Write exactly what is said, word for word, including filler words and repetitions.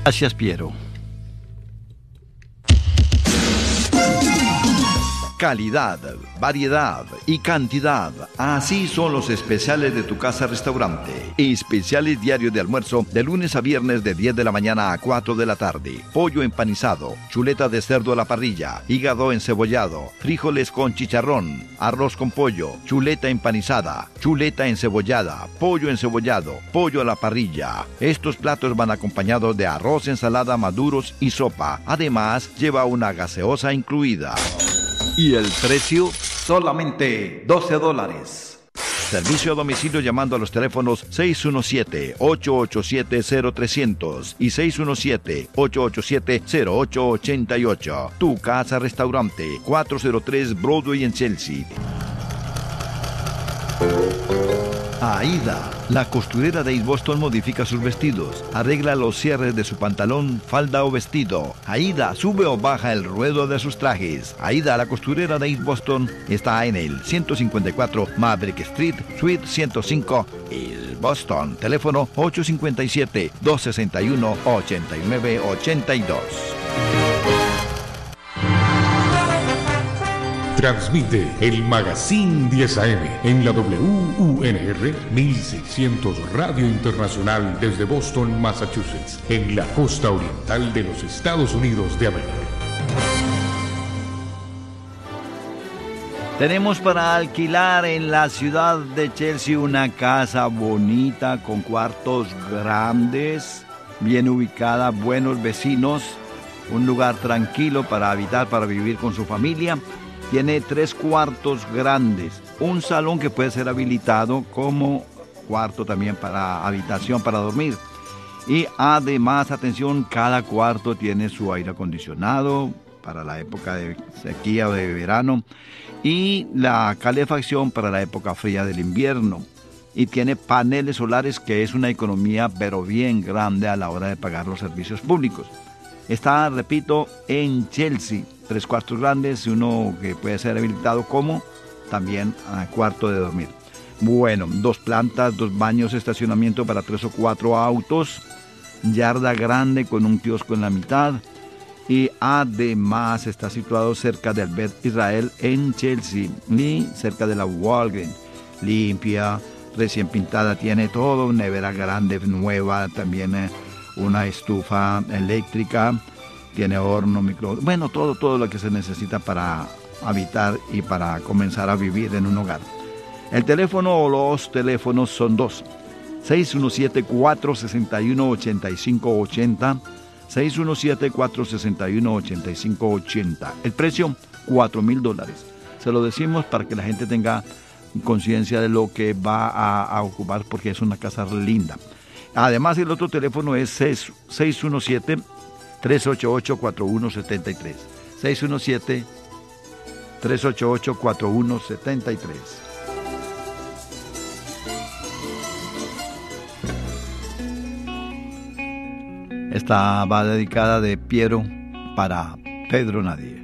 Gracias, Piero. Calidad, variedad y cantidad. Así son los especiales de tu casa restaurante. Especiales diarios de almuerzo de lunes a viernes de diez de la mañana a cuatro de la tarde. Pollo empanizado, chuleta de cerdo a la parrilla, hígado encebollado, frijoles con chicharrón, arroz con pollo, chuleta empanizada, chuleta encebollada, pollo encebollado, pollo a la parrilla. Estos platos van acompañados de arroz, ensalada, maduros y sopa. Además, lleva una gaseosa incluida. ¿Y el precio? Solamente doce dólares. Servicio a domicilio llamando a los teléfonos seis uno siete, ocho ocho siete, cero trescientos y seis uno siete, ocho ocho siete, cero ocho ocho ocho. Tu Casa Restaurante, cuatrocientos tres Broadway en Chelsea. Aida, la costurera de East Boston, modifica sus vestidos, arregla los cierres de su pantalón, falda o vestido. Aida sube o baja el ruedo de sus trajes. Aida, la costurera de East Boston, está en el ciento cincuenta y cuatro Maverick Street, Suite ciento cinco, East Boston. Teléfono ocho cinco siete, dos seis uno, ocho nueve ocho dos. Transmite el Magazine diez A M en la W U N R mil seiscientos Radio Internacional desde Boston, Massachusetts, en la costa oriental de los Estados Unidos de América. Tenemos para alquilar en la ciudad de Chelsea una casa bonita con cuartos grandes, bien ubicada, buenos vecinos, un lugar tranquilo para habitar, para vivir con su familia. Tiene tres cuartos grandes, un salón que puede ser habilitado como cuarto también para habitación, para dormir. Y además, atención, cada cuarto tiene su aire acondicionado para la época de sequía o de verano y la calefacción para la época fría del invierno. Y tiene paneles solares, que es una economía pero bien grande a la hora de pagar los servicios públicos. Está, repito, en Chelsea. Tres cuartos grandes, uno que puede ser habilitado como también a cuarto de dormir. Bueno, dos plantas, dos baños, estacionamiento para tres o cuatro autos, yarda grande con un kiosco en la mitad y además está situado cerca del Bet Israel en Chelsea y cerca de la Walgreens. Limpia, recién pintada, tiene todo, nevera grande, nueva, también eh, una estufa eléctrica. Tiene horno, microondas, bueno, todo, todo lo que se necesita para habitar y para comenzar a vivir en un hogar. El teléfono o los teléfonos son dos. seis uno siete, cuatro seis uno, ocho cinco ocho cero. seis uno siete, cuatro seis uno, ocho cinco ocho cero. El precio, cuatro mil dólares. Se lo decimos para que la gente tenga conciencia de lo que va a, a ocupar, porque es una casa linda. Además, el otro teléfono es seis uno siete, tres ocho ocho, cuatro uno siete tres. seis uno siete, tres ocho ocho, cuatro uno siete tres. Esta va dedicada de Piero para Pedro Nadie.